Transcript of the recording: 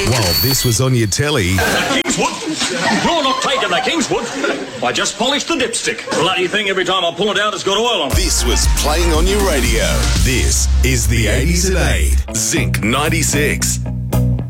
While this was on your telly, Kingswood? You're not taking the Kingswood. I just polished the dipstick. Bloody thing, every time I pull it out, it's got oil on it. this was playing on your radio. This is the 80s at 8. Zinc 96.